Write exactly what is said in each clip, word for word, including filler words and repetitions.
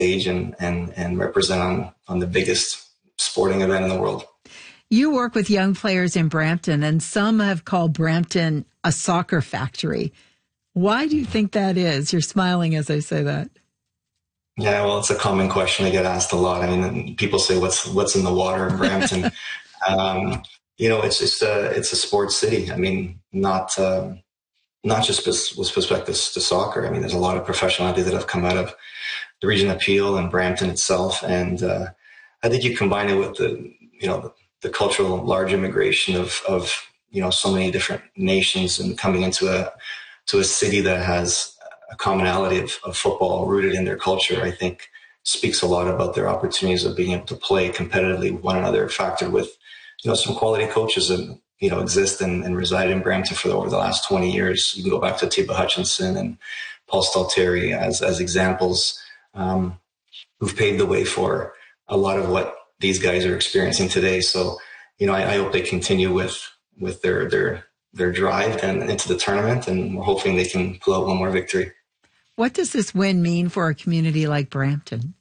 stage and, and, and represent on, on the biggest sporting event in the world. You work with young players in Brampton, and some have called Brampton a soccer factory. Why do you think that is? You're smiling as I say that. Yeah, well, it's a common question I get asked a lot. I mean, people say, "What's what's in the water in Brampton?" um, you know, it's just a it's a sports city. I mean, not uh, not just with respect to, to soccer. I mean, there's a lot of professional athletes that have come out of the region of Peel and Brampton itself, and uh, I think you combine it with the you know the, the cultural large immigration of of you know so many different nations and coming into a to a city that has a commonality of, of football rooted in their culture, I think speaks a lot about their opportunities of being able to play competitively with one another, factored with, you know, some quality coaches that, you know, exist and, and reside in Brampton for the, over the last twenty years. You can go back to Tiba Hutchinson and Paul Stalteri as, as examples, um, who've paved the way for a lot of what these guys are experiencing today. So, you know, I, I hope they continue with, with their, their, their drive and into the tournament, and we're hoping they can pull out one more victory. What does this win mean for a community like Brampton?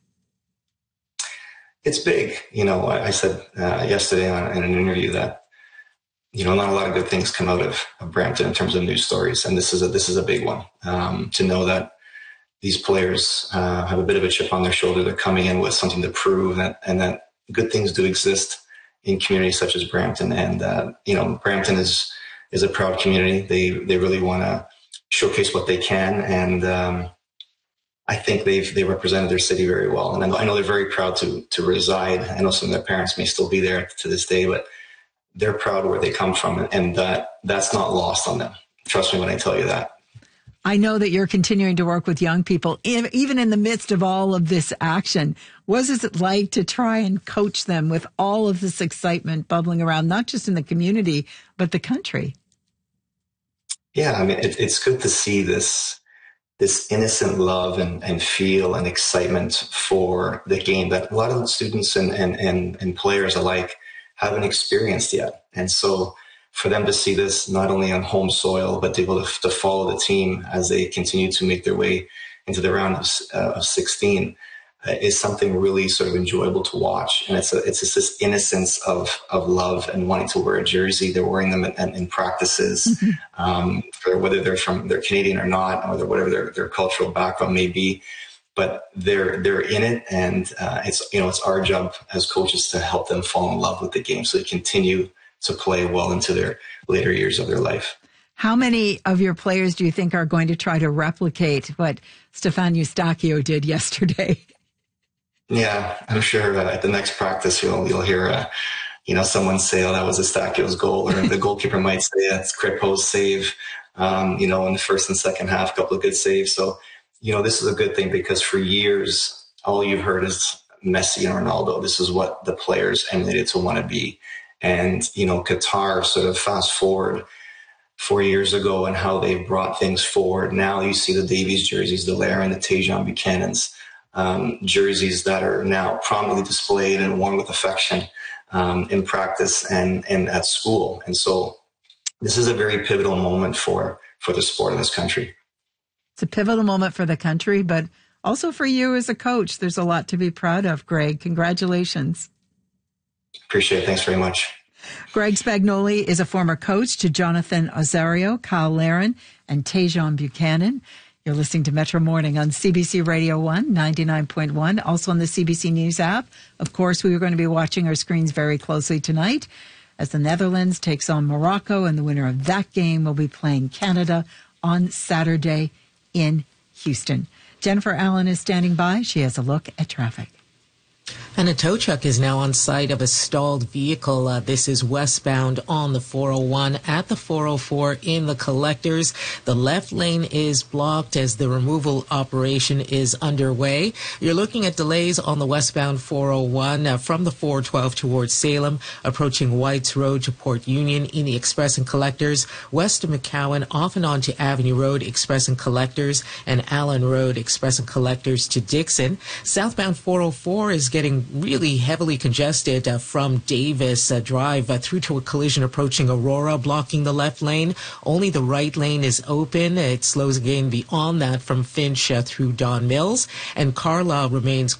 It's big. You know, I said uh, yesterday on, in an interview that, you know, not a lot of good things come out of, of Brampton in terms of news stories. And this is a, this is a big one. Um, to know that these players uh, have a bit of a chip on their shoulder. They're coming in with something to prove, and, and that good things do exist in communities such as Brampton. And, uh, you know, Brampton is, is a proud community. They, they really want to showcase what they can. And, um, I think they've, they represented their city very well. And I know, I know they're very proud to, to reside. I know some of their parents may still be there to this day, but they're proud where they come from. And that, that's not lost on them. Trust me when I tell you that. I know that you're continuing to work with young people, even in the midst of all of this action. What is it like to try and coach them with all of this excitement bubbling around, not just in the community, but the country? Yeah, I mean, it, it's good to see this this innocent love and, and feel and excitement for the game that a lot of the students and, and, and, and players alike haven't experienced yet. And so for them to see this not only on home soil, but to be able to, to follow the team as they continue to make their way into the round of, uh, of sixteen uh, is something really sort of enjoyable to watch. And it's a, it's just this innocence of, of love and wanting to wear a jersey. They're wearing them in, in practices, mm-hmm. um, for whether they're from, they're Canadian or not, or whatever their, their cultural background may be, but they're, they're in it. And, uh, it's, you know, it's our job as coaches to help them fall in love with the game so they continue to play well into their later years of their life. How many of your players do you think are going to try to replicate what Stefan Eustáquio did yesterday? Yeah, I'm sure uh, at the next practice you'll you'll hear uh, you know someone say, "Oh, that was Eustáquio's goal," or the goalkeeper might say, "That's Crépeau's save." Um, you know, in the first and second half, a couple of good saves. So, you know, this is a good thing because for years all you've heard is Messi and Ronaldo. This is what the players emulated to want to be. And, you know, Qatar sort of fast forward four years ago and how they brought things forward. Now you see the Davies jerseys, the Larin, the Tajon Buchanan's, um, jerseys that are now prominently displayed and worn with affection um, in practice and, and at school. And so this is a very pivotal moment for, for the sport in this country. It's a pivotal moment for the country, but also for you as a coach. There's a lot to be proud of, Greg. Congratulations. Appreciate it. Thanks very much. Greg Spagnoli is a former coach to Jonathan Osorio, Kyle Larin, and Tajon Buchanan. You're listening to Metro Morning on C B C Radio one, ninety-nine point one, also on the C B C News app. Of course, we are going to be watching our screens very closely tonight as the Netherlands takes on Morocco, and the winner of that game will be playing Canada on Saturday in Houston. Jennifer Allen is standing by. She has a look at traffic. And a tow truck is now on site of a stalled vehicle. Uh, this is westbound on the four oh one at the four oh four in the collectors. The left lane is blocked as the removal operation is underway. You're looking at delays on the westbound four oh one uh, from the four twelve towards Salem, approaching Whites Road to Port Union in the Express and Collectors, west of McCowan, off and on to Avenue Road, Express and Collectors, and Allen Road, Express and Collectors to Dixon. Southbound four oh four is getting really heavily congested uh, from Davis uh, Drive uh, through to a collision approaching Aurora, blocking the left lane. Only the right lane is open. It slows again beyond that from Finch uh, through Don Mills. And Carlisle remains